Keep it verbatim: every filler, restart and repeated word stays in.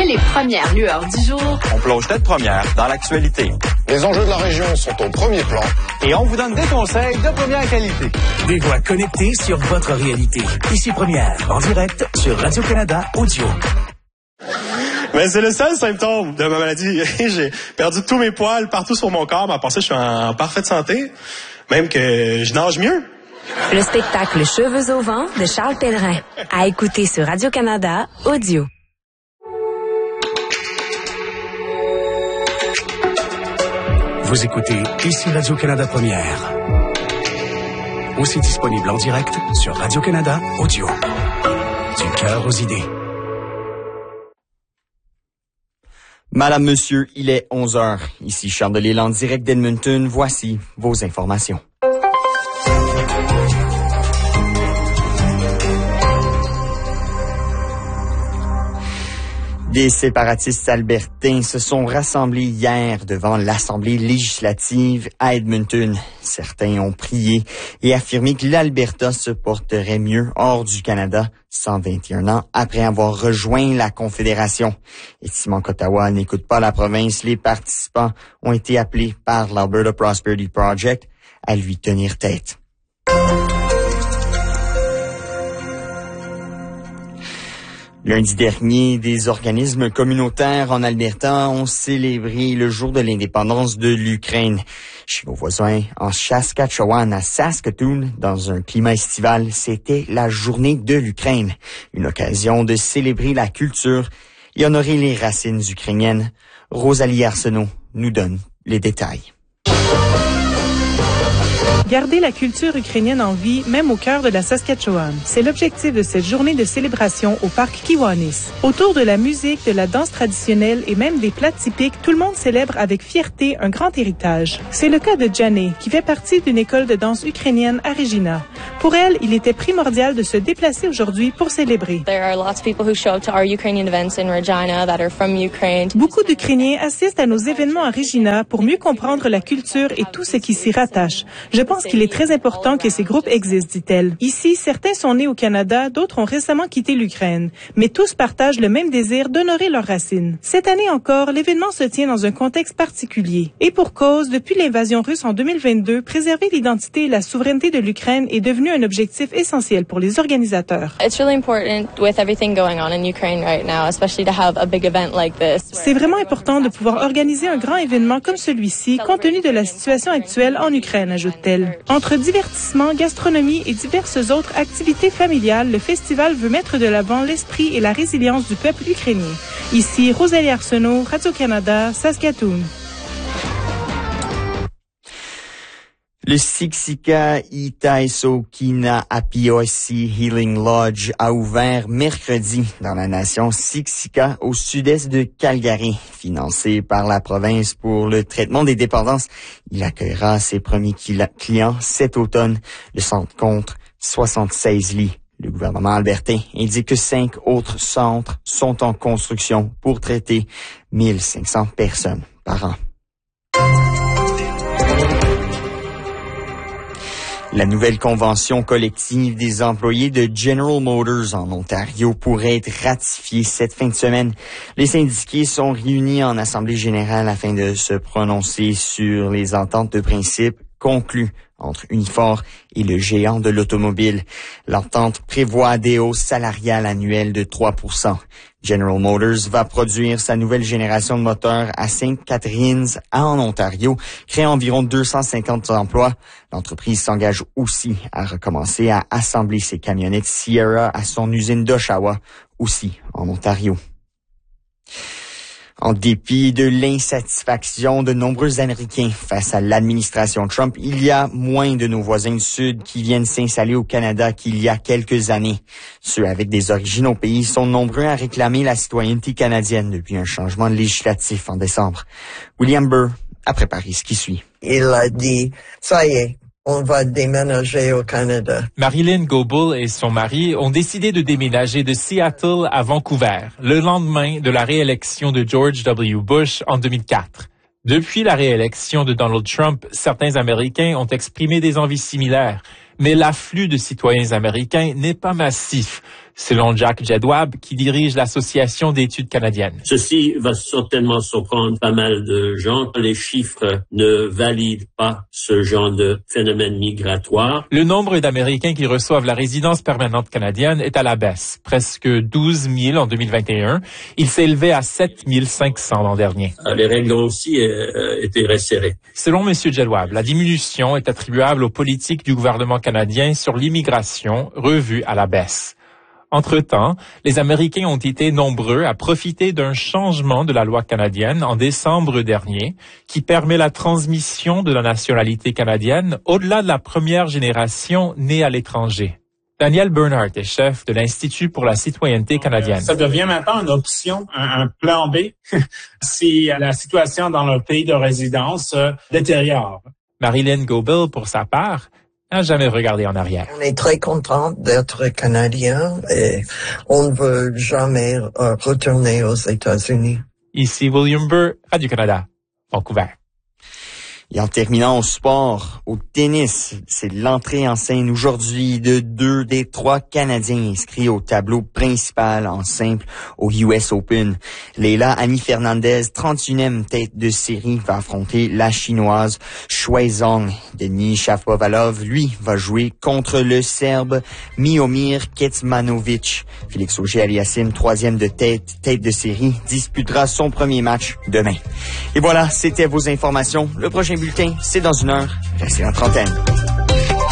Dès les premières lueurs du jour, on plonge tête première dans l'actualité. Les enjeux de la région sont au premier plan. Et on vous donne des conseils de première qualité. Des voix connectées sur votre réalité. Ici Première, en direct sur Radio-Canada Audio. Mais c'est le seul symptôme de ma maladie. J'ai perdu tous mes poils partout sur mon corps, mais à part ça, je suis en parfaite santé. Même que je nage mieux. Le spectacle Cheveux au vent de Charles Pellerin. À écouter sur Radio-Canada Audio. Vous écoutez ici Radio-Canada Première. Aussi disponible en direct sur Radio-Canada Audio. Du cœur aux idées. Madame, Monsieur, il est onze heures. Ici Charles Delisle en direct d'Edmonton. Voici vos informations. Des séparatistes albertains se sont rassemblés hier devant l'Assemblée législative à Edmonton. Certains ont prié et affirmé que l'Alberta se porterait mieux hors du Canada cent vingt et un ans après avoir rejoint la Confédération. Estimant qu'Ottawa n'écoute pas la province, les participants ont été appelés par l'Alberta Prosperity Project à lui tenir tête. Lundi dernier, des organismes communautaires en Alberta ont célébré le jour de l'indépendance de l'Ukraine. Chez nos voisins, en Saskatchewan, à Saskatoon, dans un climat estival, c'était la journée de l'Ukraine. Une occasion de célébrer la culture et honorer les racines ukrainiennes. Rosalie Arsenault nous donne les détails. Garder la culture ukrainienne en vie, même au cœur de la Saskatchewan. C'est l'objectif de cette journée de célébration au parc Kiwanis. Autour de la musique, de la danse traditionnelle et même des plats typiques, tout le monde célèbre avec fierté un grand héritage. C'est le cas de Janet, qui fait partie d'une école de danse ukrainienne à Regina. Pour elle, il était primordial de se déplacer aujourd'hui pour célébrer. Beaucoup d'Ukrainiens assistent à nos événements à Regina pour mieux comprendre la culture et tout ce qui s'y rattache. Je pense qu'il est très important que ces groupes existent, dit-elle. Ici, certains sont nés au Canada, d'autres ont récemment quitté l'Ukraine. Mais tous partagent le même désir d'honorer leurs racines. Cette année encore, l'événement se tient dans un contexte particulier. Et pour cause, depuis l'invasion russe en deux mille vingt-deux, préserver l'identité et la souveraineté de l'Ukraine est devenu un objectif essentiel pour les organisateurs. C'est vraiment important de pouvoir organiser un grand événement comme celui-ci, compte tenu de la situation actuelle en Ukraine, ajoute-t-elle. Entre divertissement, gastronomie et diverses autres activités familiales, le festival veut mettre de l'avant l'esprit et la résilience du peuple ukrainien. Ici, Rosalie Arsenault, Radio-Canada, Saskatoon. Le Siksika Itaisokina Apiosi Healing Lodge a ouvert mercredi dans la nation Siksika au sud-est de Calgary. Financé par la province pour le traitement des dépendances, il accueillera ses premiers clients cet automne. Le centre compte soixante-seize lits. Le gouvernement albertain indique que cinq autres centres sont en construction pour traiter mille cinq cents personnes par an. La nouvelle convention collective des employés de General Motors en Ontario pourrait être ratifiée cette fin de semaine. Les syndiqués sont réunis en assemblée générale afin de se prononcer sur les ententes de principe conclues entre Unifor et le géant de l'automobile. L'entente prévoit des hausses salariales annuelles de trois pour cent. General Motors va produire sa nouvelle génération de moteurs à Sainte Catharines, en Ontario, créant environ deux cent cinquante emplois. L'entreprise s'engage aussi à recommencer à assembler ses camionnettes Sierra à son usine d'Oshawa, aussi en Ontario. En dépit de l'insatisfaction de nombreux Américains face à l'administration Trump, il y a moins de nos voisins du Sud qui viennent s'installer au Canada qu'il y a quelques années. Ceux avec des origines au pays sont nombreux à réclamer la citoyenneté canadienne depuis un changement législatif en décembre. William Burr a préparé ce qui suit. Il a dit, ça y est, on va déménager au Canada. Marilyn Goebel et son mari ont décidé de déménager de Seattle à Vancouver, le lendemain de la réélection de George W. Bush en deux mille quatre. Depuis la réélection de Donald Trump, certains Américains ont exprimé des envies similaires, mais l'afflux de citoyens américains n'est pas massif. Selon Jack Jedwab, qui dirige l'Association d'études canadiennes. Ceci va certainement surprendre pas mal de gens. Les chiffres ne valident pas ce genre de phénomène migratoire. Le nombre d'Américains qui reçoivent la résidence permanente canadienne est à la baisse. Presque douze mille en deux mille vingt et un. Il s'est élevé à sept mille cinq cents l'an dernier. Les règles ont aussi euh, été resserrées. Selon M. Jedwab, la diminution est attribuable aux politiques du gouvernement canadien sur l'immigration, revues à la baisse. Entre-temps, les Américains ont été nombreux à profiter d'un changement de la loi canadienne en décembre dernier qui permet la transmission de la nationalité canadienne au-delà de la première génération née à l'étranger. Daniel Bernhardt est chef de l'Institut pour la citoyenneté canadienne. Ça devient maintenant une option, un, un plan B, si la situation dans leur pays de résidence euh, détériore. Marilyn Goebel, pour sa part, n'a jamais regardé en arrière. On est très content d'être Canadien et on ne veut jamais euh, retourner aux États-Unis. Ici William Burr, Radio-Canada, Vancouver. Et en terminant au sport, au tennis, c'est l'entrée en scène aujourd'hui de deux des trois Canadiens inscrits au tableau principal en simple au U S Open. Leila Annie Fernandez, trente et unième tête de série, va affronter la Chinoise Shuai Zhang. Denis Shapovalov, lui, va jouer contre le Serbe Miomir Kecmanovic. Félix Auger-Aliassime, troisième de tête, tête de série, disputera son premier match demain. Et voilà, c'était vos informations. Le prochain bulletin, c'est dans une heure. Restez en trentaine.